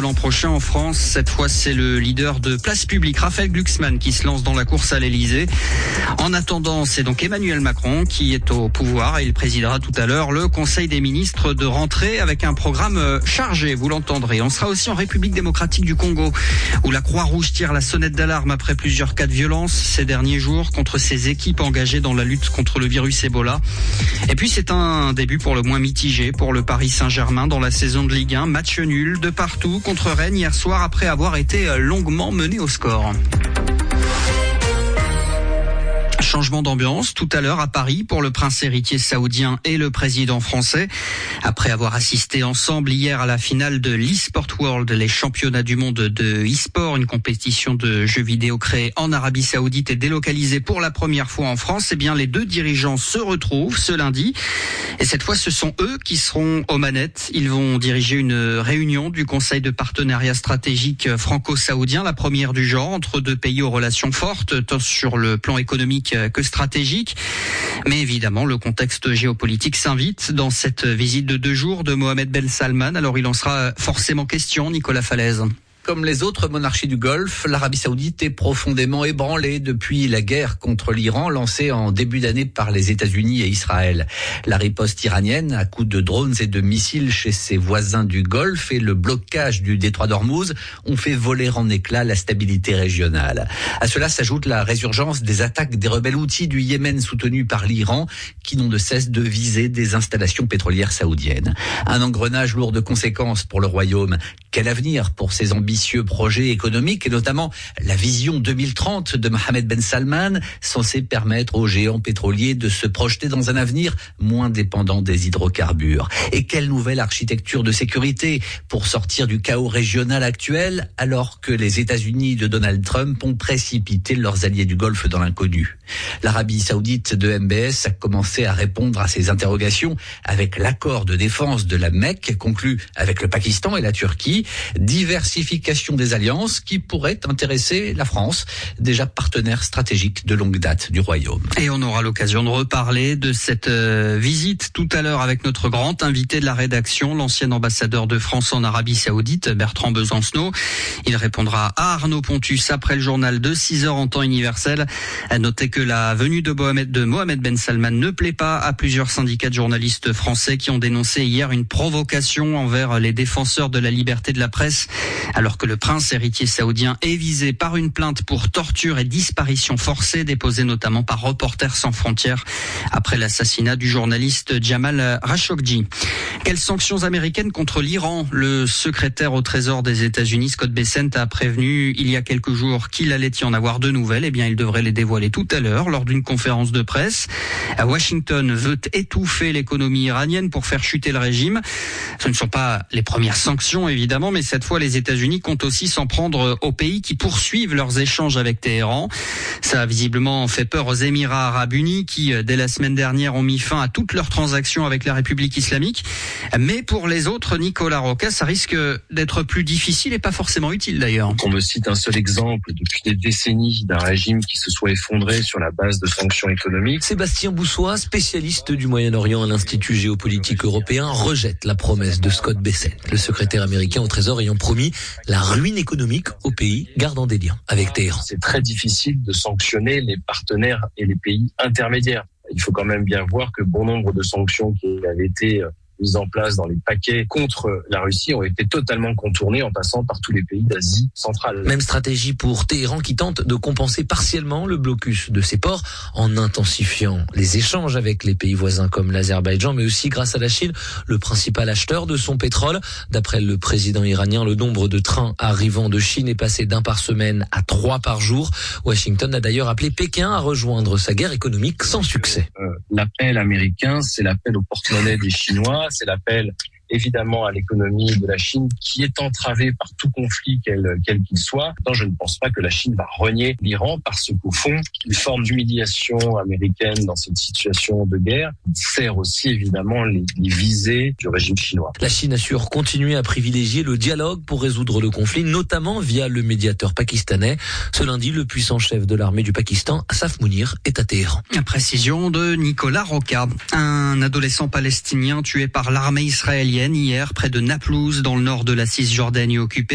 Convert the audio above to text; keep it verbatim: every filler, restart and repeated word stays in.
l'an prochain en France. Cette fois, c'est le leader de Place Publique, Raphaël Glucksmann, qui se lance dans la course à l'Elysée. En attendant, c'est donc Emmanuel Macron qui est au pouvoir et il présidera tout à l'heure le Conseil des ministres de rentrée avec un programme chargé, vous l'entendrez. On sera aussi en République démocratique du Congo, où la Croix-Rouge tire la sonnette d'alarme après plusieurs cas de violence ces derniers jours contre ses équipes engagées dans la lutte contre le virus Ebola. Et puis c'est un début pour le moins mitigé pour le Paris Saint-Germain dans la saison de Ligue un. Match nul de partout contre Rennes hier soir après avoir été longuement mené au score. Changement d'ambiance tout à l'heure à Paris pour le prince héritier saoudien et le président français. Après avoir assisté ensemble hier à la finale de l'eSport World, les championnats du monde de e-sport, une compétition de jeux vidéo créée en Arabie Saoudite et délocalisée pour la première fois en France, eh bien les deux dirigeants se retrouvent ce lundi. Et cette fois, ce sont eux qui seront aux manettes. Ils vont diriger une réunion du Conseil de partenariat stratégique franco-saoudien, la première du genre, entre deux pays aux relations fortes, tant sur le plan économique que stratégique. Mais évidemment, le contexte géopolitique s'invite dans cette visite de deux jours de Mohammed Ben Salman. Alors il en sera forcément question, Nicolas Falaise. Comme les autres monarchies du Golfe, l'Arabie Saoudite est profondément ébranlée depuis la guerre contre l'Iran lancée en début d'année par les États-Unis et Israël. La riposte iranienne à coups de drones et de missiles chez ses voisins du Golfe et le blocage du détroit d'Ormuz ont fait voler en éclats la stabilité régionale. À cela s'ajoute la résurgence des attaques des rebelles houthis du Yémen soutenus par l'Iran qui n'ont de cesse de viser des installations pétrolières saoudiennes. Un engrenage lourd de conséquences pour le royaume. Quel avenir pour ses ambitieux projets économiques et notamment la vision deux mille trente de Mohammed Ben Salman, censée permettre aux géants pétroliers de se projeter dans un avenir moins dépendant des hydrocarbures. Et quelle nouvelle architecture de sécurité pour sortir du chaos régional actuel alors que les États-Unis de Donald Trump ont précipité leurs alliés du Golfe dans l'inconnu. L'Arabie Saoudite de M B S a commencé à répondre à ces interrogations avec l'accord de défense de la Mecque conclu avec le Pakistan et la Turquie. Diversification des alliances qui pourraient intéresser la France, déjà partenaire stratégique de longue date du Royaume. Et on aura l'occasion de reparler de cette euh, visite tout à l'heure avec notre grand invité de la rédaction, l'ancien ambassadeur de France en Arabie Saoudite, Bertrand Besancenot. Il répondra à Arnaud Pontus après le journal de six heures en temps universel. À noter que la venue de Mohamed, de Mohammed Ben Salman ne plaît pas à plusieurs syndicats de journalistes français qui ont dénoncé hier une provocation envers les défenseurs de la liberté de la presse, alors que le prince héritier saoudien est visé par une plainte pour torture et disparition forcée déposée notamment par Reporters sans frontières après l'assassinat du journaliste Jamal Khashoggi. Quelles sanctions américaines contre l'Iran? Le secrétaire au Trésor des États-Unis, Scott Bessent, a prévenu il y a quelques jours qu'il allait y en avoir de nouvelles. Eh bien, il devrait les dévoiler tout à l'heure lors d'une conférence de presse. Washington veut étouffer l'économie iranienne pour faire chuter le régime. Ce ne sont pas les premières sanctions, évidemment, mais cette fois, les États-Unis comptent aussi s'en prendre aux pays qui poursuivent leurs échanges avec Téhéran. Ça a visiblement fait peur aux Émirats arabes unis qui, dès la semaine dernière, ont mis fin à toutes leurs transactions avec la République islamique. Mais pour les autres, Nicolas Roca, ça risque d'être plus difficile et pas forcément utile d'ailleurs. On me cite un seul exemple depuis des décennies d'un régime qui se soit effondré sur la base de sanctions économiques. Sébastien Boussois, spécialiste du Moyen-Orient à l'Institut géopolitique européen, rejette la promesse de Scott Bessent, le secrétaire américain au Trésor ayant promis la ruine économique au pays gardant des liens avec Téhéran. C'est très difficile de sanctionner les partenaires et les pays intermédiaires. Il faut quand même bien voir que bon nombre de sanctions qui avaient été mises en place dans les paquets contre la Russie ont été totalement contournées en passant par tous les pays d'Asie centrale. Même stratégie pour Téhéran qui tente de compenser partiellement le blocus de ses ports en intensifiant les échanges avec les pays voisins comme l'Azerbaïdjan, mais aussi grâce à la Chine, le principal acheteur de son pétrole. D'après le président iranien, le nombre de trains arrivant de Chine est passé d'un par semaine à trois par jour. Washington a d'ailleurs appelé Pékin à rejoindre sa guerre économique sans succès. Euh, l'appel américain, c'est l'appel au porte-monnaie des Chinois. C'est l'appel évidemment à l'économie de la Chine qui est entravée par tout conflit quel quel qu'il soit. Pourtant, je ne pense pas que la Chine va renier l'Iran parce qu'au fond, une forme d'humiliation américaine dans cette situation de guerre sert aussi évidemment les, les visées du régime chinois. La Chine assure continuer à privilégier le dialogue pour résoudre le conflit, notamment via le médiateur pakistanais. Ce lundi, le puissant chef de l'armée du Pakistan, Asaf Mounir, est à Téhéran. Précision de Nicolas Roca. Un adolescent palestinien tué par l'armée israélienne hier près de Naplouse dans le nord de la Cisjordanie occupée.